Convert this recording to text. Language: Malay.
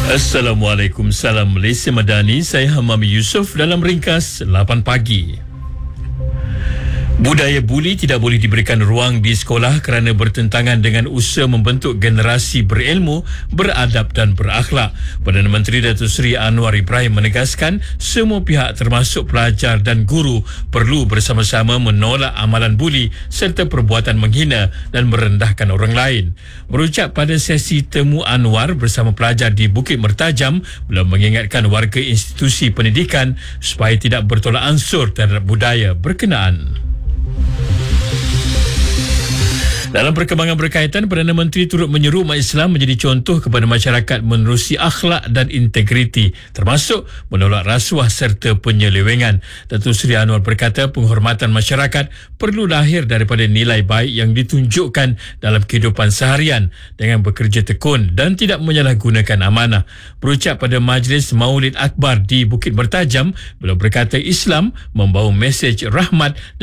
Assalamualaikum, salam Malaysia Madani. Saya Hamami Yusof dalam ringkas 8 pagi. Budaya buli tidak boleh diberikan ruang di sekolah kerana bertentangan dengan usaha membentuk generasi berilmu, beradab dan berakhlak. Perdana Menteri Datuk Seri Anwar Ibrahim menegaskan semua pihak termasuk pelajar dan guru perlu bersama-sama menolak amalan buli serta perbuatan menghina dan merendahkan orang lain. Berucap pada sesi temu Anwar bersama pelajar di Bukit Mertajam, beliau mengingatkan warga institusi pendidikan supaya tidak bertolak ansur terhadap budaya berkenaan. Dalam perkembangan berkaitan, Perdana Menteri turut menyeru umat Islam menjadi contoh kepada masyarakat menerusi akhlak dan integriti, termasuk menolak rasuah serta penyelewengan. Datuk Seri Anwar berkata penghormatan masyarakat perlu lahir daripada nilai baik yang ditunjukkan dalam kehidupan seharian dengan bekerja tekun dan tidak menyalahgunakan amanah. Berucap pada Majlis Maulid Akbar di Bukit Mertajam, beliau berkata Islam membawa mesej rahmat